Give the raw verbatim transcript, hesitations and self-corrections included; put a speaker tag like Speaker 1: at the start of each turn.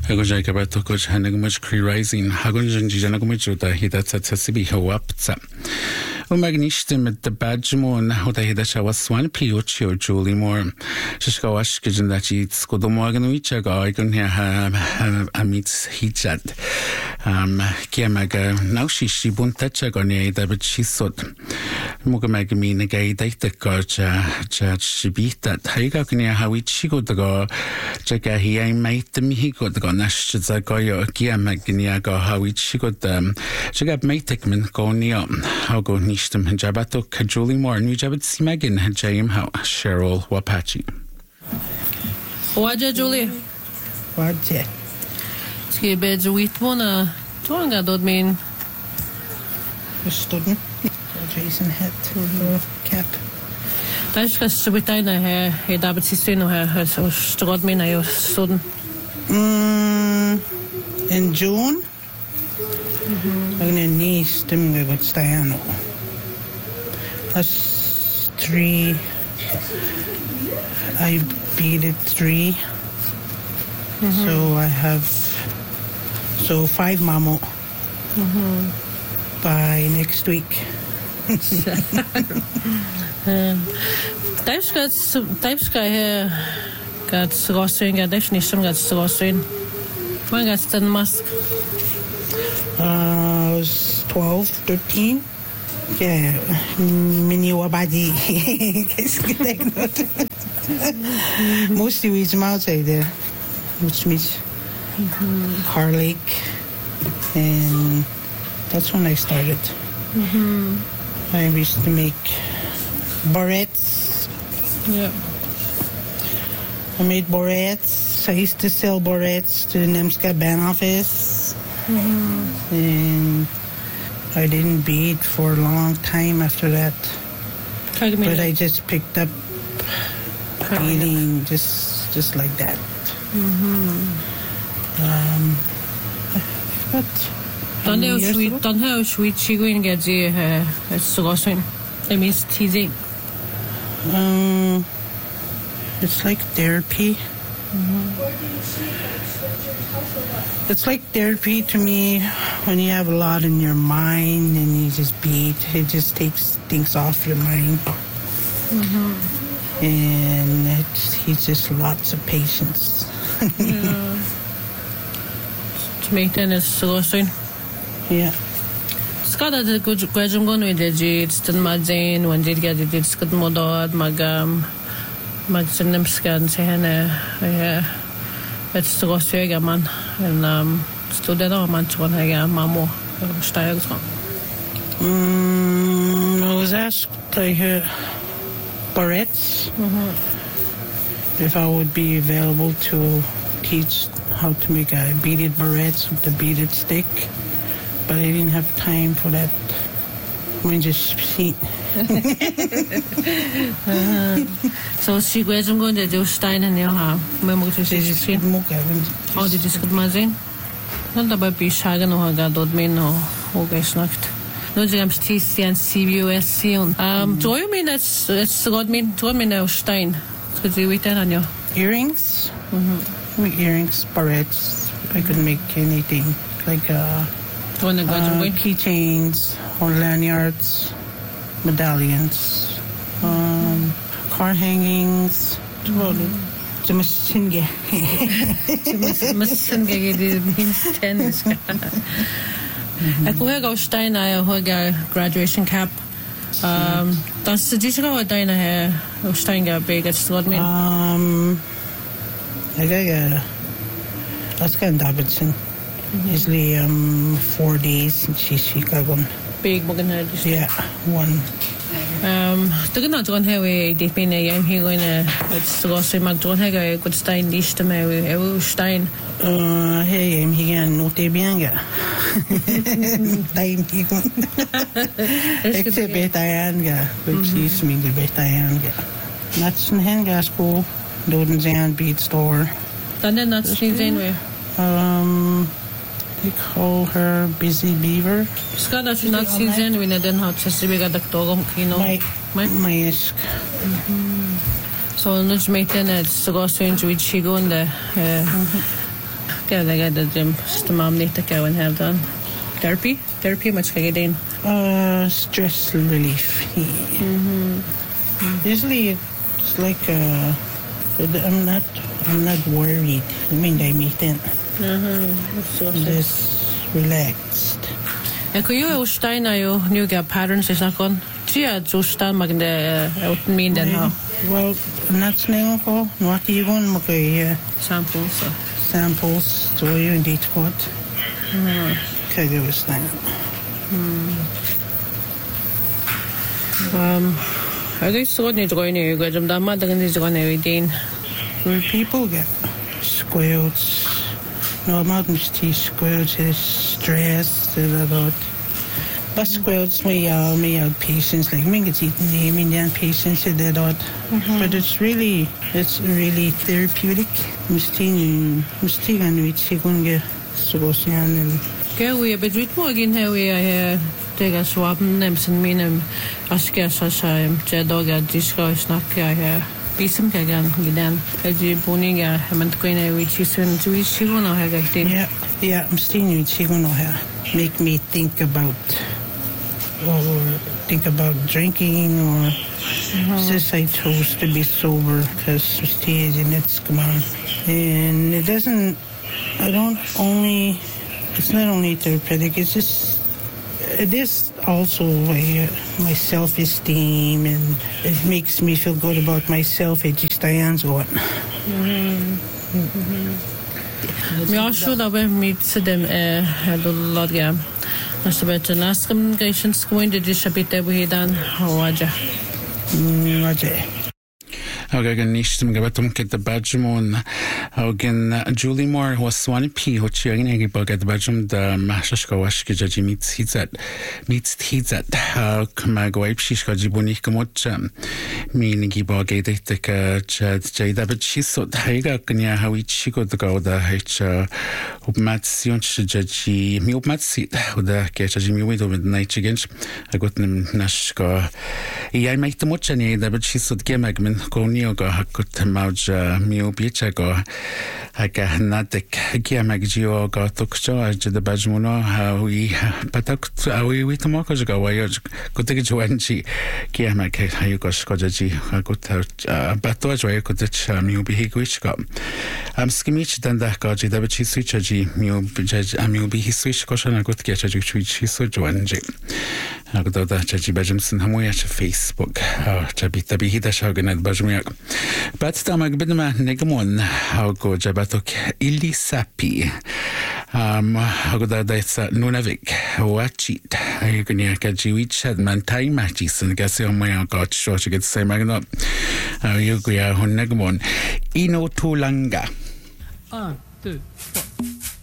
Speaker 1: Ako jay kabato ko hanag much rising hagun jinji jana ko mijuta hida tsatsi hawaptsa. Umagnishte mit the badgemon hota hida shawaswan piochi or Julie Moore. Shishkawash kijin that she skodomorgan wicha go igun here amit hijat. Um kiamaga now she she buntacha gone da but she sot. Mugamagami negay data gorcha chat shibita taiga knya hawi chigo dago chaka hi I made the mihigo dago nash zagoyo kiamagnia go hawi chigo dam chaka maitekman go neon how go nishtem jabato kajuli more new jabit simagin hajayim how Cheryl Wapachi.
Speaker 2: Waja Julie.
Speaker 3: Waja.
Speaker 2: Ski beds wheat one twanga dod mean
Speaker 3: student. Jason hat cap.
Speaker 2: That's because we don't know how he dabbled his student how so struggled me now student.
Speaker 3: Mm, in June, I'm gonna need them to go stay on. That's three. I beat it three. Mm-hmm. So I have so five mamo mm-hmm. by next week.
Speaker 2: Types got types got here got roasting got definition got roasting. When got the mask?
Speaker 3: Uh, I was twelve, thirteen. Yeah, mini wabadi. Mostly we from outside there, which means Car Lake, and that's when I started. Mm-hmm. I used to make barrettes.
Speaker 2: Yeah.
Speaker 3: I made barrettes. I used to sell barrettes to the Nemska band office. Mm-hmm. And I didn't beat for a long time after that. But I just picked up beating just just like that. Mm-hmm. Um, but
Speaker 2: Don't know sweet. Don't know sweet. She going to get the uh, solution. I mean, teasing.
Speaker 3: Um, it's like therapy. Mm-hmm. It's like therapy to me when you have a lot in your mind and you just beat. It just takes things off your mind. Mm-hmm. And it's, he's just lots of patience.
Speaker 2: Yeah. To make that a solution.
Speaker 3: Yeah.
Speaker 2: Skada de gwajum gon with the jits den madzin when did get it skad modad magam magsenem scan sehne ja it's so sehr man and um student man chon ha mamo style so
Speaker 3: mm I was asked by her barrettes mm-hmm. if I would be available to teach how to make a beaded barrettes with the beaded stick. But I didn't have time for that. I just see.
Speaker 2: uh-huh. So she was going to do Stein and Yelha. Remember to say she's seen. Oh, did you see my zine? Not about be shagan or God mean or August nacht. No, James T C and C B U S C. Um, do you mean that's that's God mean to me now Stein? Could you wait on your
Speaker 3: earrings? Mm-hmm. Earrings, barrettes. I could make anything like uh.
Speaker 2: Uh,
Speaker 3: keychains or lanyards, medallions, um, car hangings. The machine ge.
Speaker 2: The machine ge means tennis. Ako hega Stein I hega graduation cap. Um, das did you go Dina here Stein ga big at slot me.
Speaker 3: Um, I got Oscar Davidson. Usually um four days in Chicago.
Speaker 2: Big Morgan
Speaker 3: yeah, one.
Speaker 2: Um the not on how we did been a young here in a it's also Magdon Haga good Stein list to me Stein.
Speaker 3: Uh hey I'm here no te bianga. Time people. Except Betayanga, which is me the Betayanga. That's in Hanga school, Doden Zan beat store.
Speaker 2: And then that's in
Speaker 3: Um We call her Busy Beaver.
Speaker 2: Skada si not season we den hat se biga doktorom kino.
Speaker 3: My my my isk.
Speaker 2: So nus meten et so strange with chigo and the Kaya the gym just mom need to go and have done therapy. Therapy much kaya din.
Speaker 3: Uh, stress relief.
Speaker 2: Mm-hmm.
Speaker 3: Usually it's like uh, I'm not I'm not worried. I mean, I meet it.
Speaker 2: Uh-huh. So
Speaker 3: just relaxed.
Speaker 2: And could you understand now new get patterns is not gone? Chia justan maganda out mean then how?
Speaker 3: Well, not snang ko. Not even makay
Speaker 2: Samples. Uh.
Speaker 3: samples. So you indeed got. Kaya was that.
Speaker 2: Um, I guess what need to go in here. Go jump down. Mad again is going everything.
Speaker 3: Where people get squirrels. No, I'm not tea squirrels. Is stress. About. But squirrels may uh, may have patients like me get eating name Indian patients that out. But it's really it's really therapeutic. Misting misting and we take on get so and.
Speaker 2: Okay, we a bit more again here we are take a swap names and mean ask us as I am Jedoga disco snack here. Pisum kagan gidan. Kaji buniga haven't going away soon to each you know how I think.
Speaker 3: Yeah, yeah, I'm still you chicken here. Make me think about or think about drinking or uh-huh. Since I chose to be sober because stage and it's come on. And it doesn't I don't only it's not only therapeutic, it's just it is also my, uh, my self-esteem and it makes me feel good about myself. It just stands going.
Speaker 2: Men jag tror att vi mitt dem är då låga. Alltså vet du last communications going to disappear we dan hawaja.
Speaker 3: Hawaja.
Speaker 1: Again, nishtim gabatum kit the badjumon. Again, Julie Moore was Swanee P. Who cheering a bug at the badjum the Mashashkawash Gaji meets Hizat meets Hizat. How Kamagwaip Shishka Jibuni Kamocha meaning Gibogate the Chad Jada, but she so Tiger Kanya how each she got the go the H Matsion Jaji Milmatsi with the Kajaji widow with night against. I got them Nashka. I make the much any that, but she said Gemagman go near. Go hakut mauja miu bichago haka nadik giamagio go tukcho aj the bajmuno how we patak awi we tomoko go wayo kutik juanchi giamag hayu go skojaji hakut bato joy kutich miu bihigwich go am skimich dan da goji da bichi switchaji miu bijaj miu bihi switch go shana gut giachaji switch so juanji agdo da chaji bajumsin hamuya Facebook chabita bihida shoganat bajmuyak. But stomach bidma negamon how go jabatok ilisapi. Um Hagoda that's Nunavik Wachit. You can hear Kajiwich had man time matches and Gassi on my got short to get the same magnet. You go negamon Ino Tulanga.
Speaker 4: One, two, four.